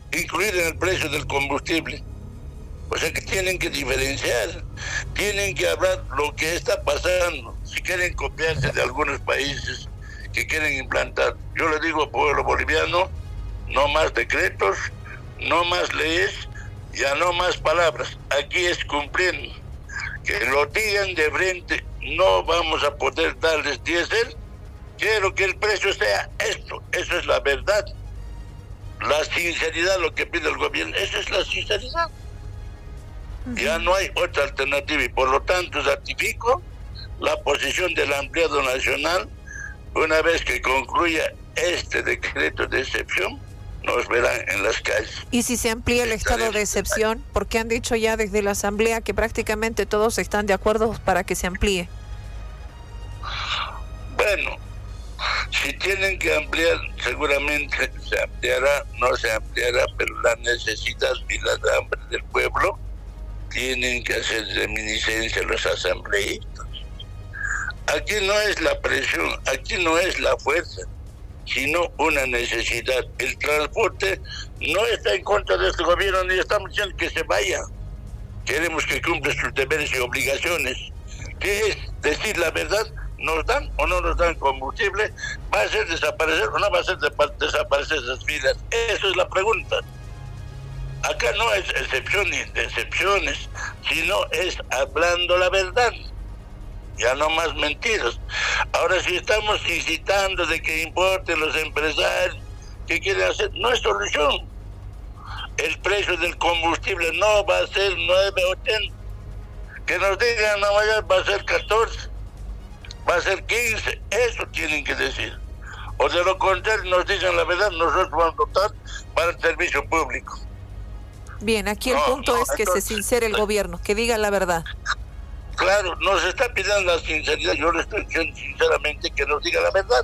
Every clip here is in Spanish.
incluir en el precio del combustible. O sea que tienen que diferenciar, tienen que hablar lo que está pasando. Si quieren copiarse de algunos países que quieren implantar, yo le digo al pueblo boliviano, no más decretos, no más leyes, ya no más palabras. Aquí es cumpliendo. Que lo digan de frente, no vamos a poder darles diésel, quiero que el precio sea esto, eso es la verdad. La sinceridad, lo que pide el gobierno, eso es la sinceridad. Ya no hay otra alternativa y por lo tanto ratifico la posición del ampliado nacional. Una vez que concluya este decreto de excepción, nos verán en las calles. Y si se amplía el estado de excepción, porque han dicho ya desde la Asamblea que prácticamente todos están de acuerdo para que se amplíe. Bueno, si tienen que ampliar, seguramente se ampliará, no se ampliará, pero la necesidad y la hambre del pueblo tienen que hacer reminiscencia a los asambleístas. Aquí no es la presión, aquí no es la fuerza, sino una necesidad. El transporte no está en contra de este gobierno, ni estamos diciendo que se vaya. Queremos que cumpla sus deberes y obligaciones. ¿Qué es? Decir la verdad. ¿Nos dan o no nos dan combustible? ¿Va a hacer desaparecer o no va a hacer desaparecer esas filas? Esa es la pregunta. Acá no es excepción ni excepciones, sino es hablando la verdad. Ya no más mentiras. Ahora si estamos incitando de que importen los empresarios que quieren hacer, no es solución. El precio del combustible no va a ser 9.80. Que nos digan no va a ser 14, va a ser 15. Eso tienen que decir. O de lo contrario nos dicen la verdad, nosotros vamos a votar para el servicio público. Bien, aquí el punto es que entonces, se sincere el gobierno, que diga la verdad. Claro, nos está pidiendo la sinceridad, yo le estoy diciendo sinceramente que nos diga la verdad.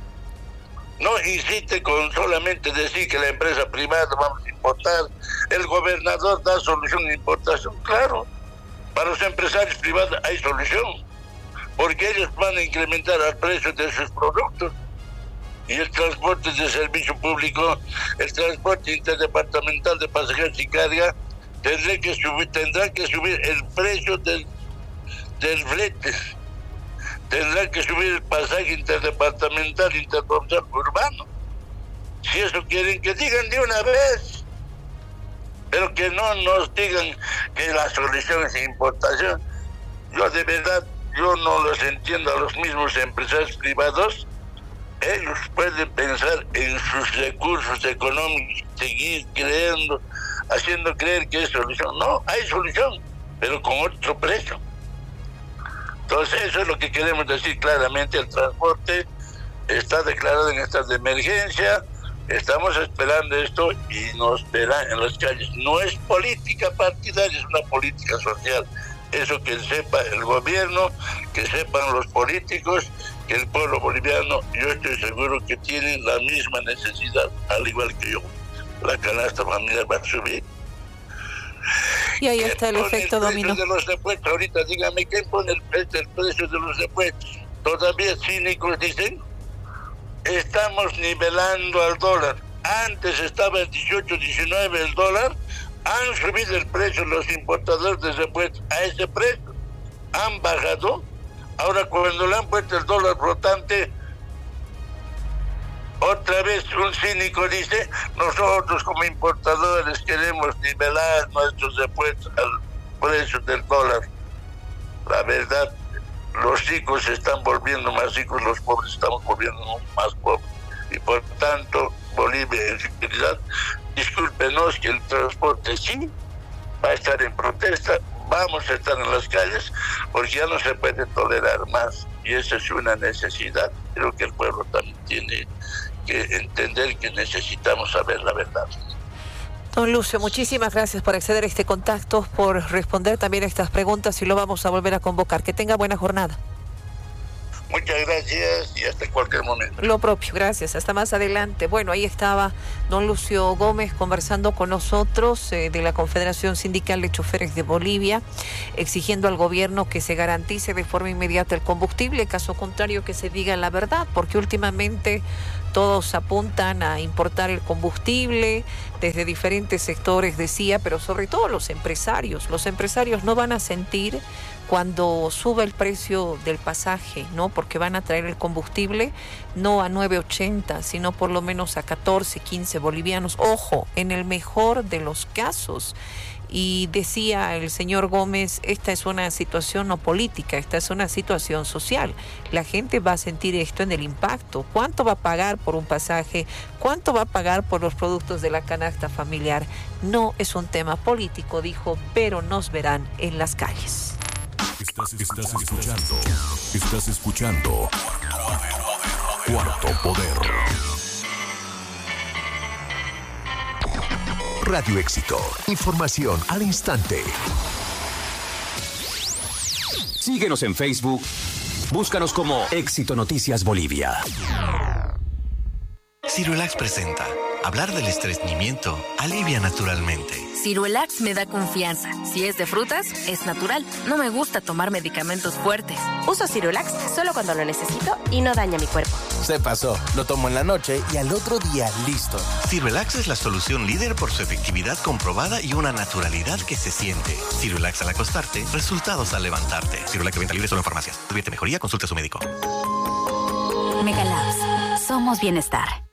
No insiste con solamente decir que la empresa privada vamos a importar, el gobernador da solución de importación, claro, para los empresarios privados hay solución, porque ellos van a incrementar el precio de sus productos. Y el transporte de servicio público, el transporte interdepartamental de pasajeros y carga, tendrá que subir el precio del flete, tendrá que subir el pasaje interdepartamental, interprovincial, urbano. Si eso quieren, que digan de una vez, pero que no nos digan que la solución es importación. Yo de verdad, yo no los entiendo a los mismos empresarios privados. Ellos pueden pensar en sus recursos económicos, seguir creyendo, haciendo creer que es solución. No, hay solución, pero con otro precio. Entonces eso es lo que queremos decir claramente. El transporte está declarado en estado de emergencia, estamos esperando esto y nos verán en las calles. No es política partidaria, es una política social. Eso que sepa el gobierno, que sepan los políticos, que el pueblo boliviano, yo estoy seguro que tienen la misma necesidad, al igual que yo. La canasta familiar va a subir. Y ahí está el efecto dominó. De los repuestos, ahorita dígame, ¿quién pone el precio de los repuestos? Todavía cínicos dicen, estamos nivelando al dólar. Antes estaba el 18, 19 el dólar, han subido el precio los importadores de repuestos a ese precio, han bajado. Ahora cuando le han puesto el dólar flotante, otra vez un cínico dice, nosotros como importadores queremos nivelar nuestros repuestos al precio del dólar. La verdad, los ricos se están volviendo más ricos, los pobres estamos volviendo más pobres. Y por tanto, Bolivia en realidad, discúlpenos que el transporte sí va a estar en protesta, vamos a estar en las calles, porque ya no se puede tolerar más. Y esa es una necesidad. Creo que el pueblo también tiene que entender que necesitamos saber la verdad. Don Lucio, muchísimas gracias por acceder a este contacto, por responder también a estas preguntas y lo vamos a volver a convocar. Que tenga buena jornada. Muchas gracias y hasta cualquier momento. Lo propio, gracias. Hasta más adelante. Bueno, ahí estaba don Lucio Gómez conversando con nosotros de la Confederación Sindical de Choferes de Bolivia, exigiendo al gobierno que se garantice de forma inmediata el combustible, caso contrario que se diga la verdad, porque últimamente todos apuntan a importar el combustible desde diferentes sectores, decía, pero sobre todo los empresarios. Los empresarios no van a sentir cuando suba el precio del pasaje, ¿no? Porque van a traer el combustible no a 9.80, sino por lo menos a 14, 15 bolivianos. Ojo, en el mejor de los casos. Y decía el señor Gómez, esta es una situación no política, esta es una situación social. La gente va a sentir esto en el impacto. ¿Cuánto va a pagar por un pasaje? ¿Cuánto va a pagar por los productos de la canasta familiar? No es un tema político, dijo, pero nos verán en las calles. Estás escuchando Cuarto Poder. Radio Éxito. Información al instante. Síguenos en Facebook. Búscanos como Éxito Noticias Bolivia. Ciruelax presenta. Hablar del estreñimiento alivia naturalmente. Ciruelax me da confianza. Si es de frutas, es natural. No me gusta tomar medicamentos fuertes. Uso Ciruelax solo cuando lo necesito y no daña mi cuerpo. Se pasó. Lo tomo en la noche y al otro día listo. Ciruelax es la solución líder por su efectividad comprobada y una naturalidad que se siente. Ciruelax al acostarte, resultados al levantarte. Ciruelax de venta libre solo en farmacias. Advierte mejoría, consulte a su médico. Megalabs. Somos bienestar.